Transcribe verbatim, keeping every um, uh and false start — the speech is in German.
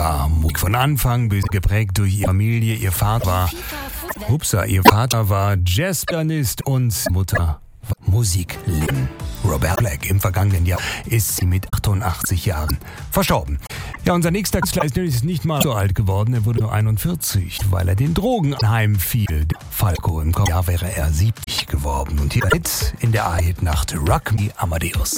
war Musik von Anfang bis geprägt durch ihre Familie. Ihr Vater war, upsa, ihr Vater war Jazzpianist und Mutter Musiklehrerin. Robert Black. Im vergangenen Jahr ist sie mit achtundachtzig Jahren verstorben. Ja, unser nächster Künstler ist nicht mal so alt geworden. Er wurde nur einundvierzig, weil er den Drogen anheimfiel. Falco, im kommenden Jahr wäre er siebzig geworden. Und hier in der A-Hit-Nacht Rock Me Amadeus.